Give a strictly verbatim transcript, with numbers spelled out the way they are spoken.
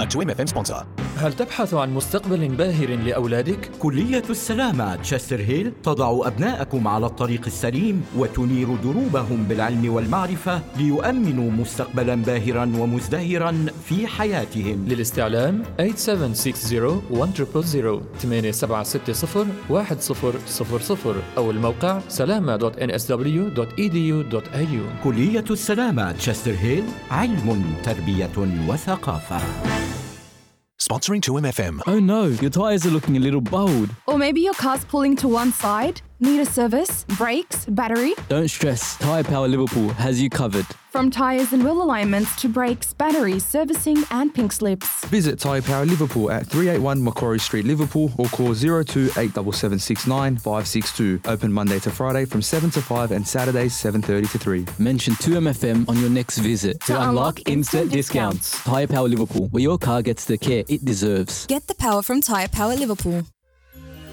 A two M F M sponsor. هل تبحث عن مستقبل باهر لأولادك؟ كلية السلامة تشستر هيل تضع أبناءكم على الطريق السليم وتنير دروبهم بالعلم والمعرفة ليؤمنوا مستقبلا باهرا ومزدهرا في حياتهم. للاستعلام ثمانية سبعة ستة صفر واحد صفر صفر ثمانية سبعة ستة صفر واحد صفر صفر صفر أو الموقع سلامة دوت إن إس دبليو دوت إي دي يو دوت إيه يو. كلية السلامة تشستر هيل، علم، تربية وثقافة. Sponsoring two M F M. Oh no, your tyres are looking a little bald. Or maybe your car's pulling to one side. Need a service, brakes, battery? Don't stress, Tyre Power Liverpool has you covered. From tyres and wheel alignments to brakes, batteries, servicing and pink slips. Visit Tyre Power Liverpool at three eighty-one Macquarie Street, Liverpool, or call zero two eight seven seven six nine five six two. Open Monday to Friday from seven to five and Saturdays seven thirty to three. Mention two M F M on your next visit to, to unlock, unlock instant discounts. discounts. Tyre Power Liverpool, where your car gets the care it deserves. Get the power from Tyre Power Liverpool.